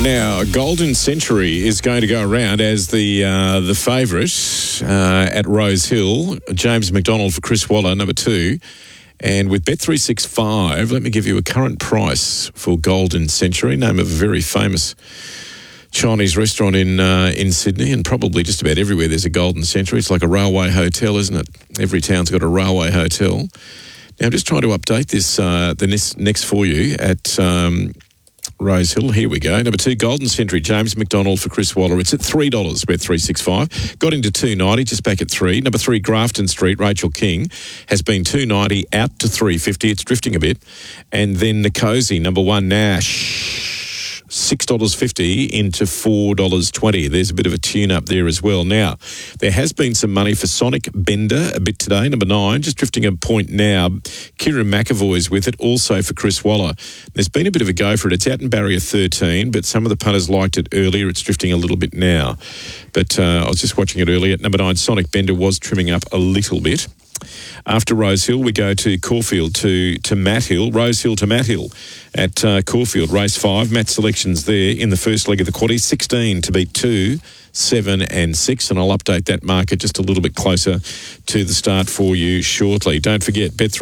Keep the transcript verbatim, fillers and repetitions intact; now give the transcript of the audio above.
Now, Golden Century is going to go around as the uh, the favourite uh, at Rose Hill. James McDonald for Chris Waller, number two. And with Bet three sixty-five, let me give you a current price for Golden Century, name of a very famous Chinese restaurant in uh, in Sydney, and probably just about everywhere there's a Golden Century. It's like a railway hotel, isn't it? Every town's got a railway hotel. Now, I'm just trying to update this uh, the next, next for you at um, Rose Hill. Here we go. Number two, Golden Century, James McDonald for Chris Waller. It's at three dollars, Bet three sixty-five. Got into two ninety, just back at three. Number three, Grafton Street, Rachel King, has been two ninety out to three fifty. It's drifting a bit. And then Nicosi, number one, Nash, six dollars fifty into four dollars twenty. There's a bit of a tune-up there as well. Now, there has been some money for Sonic Bender a bit today, number nine, just drifting a point now. Kieran McAvoy's with it, also for Chris Waller. There's been a bit of a go for it. It's out in barrier thirteen, but some of the punters liked it earlier. It's drifting a little bit now. But uh, I was just watching it earlier. Number nine, Sonic Bender was trimming up a little bit. After Rose Hill, we go to Caulfield to, to Matt Hill. Rose Hill to Matt Hill at uh, Caulfield, race five. Matt selections there in the first leg of the quaddy. sixteen to beat two, seven and six. And I'll update that market just a little bit closer to the start for you shortly. Don't forget, Bet three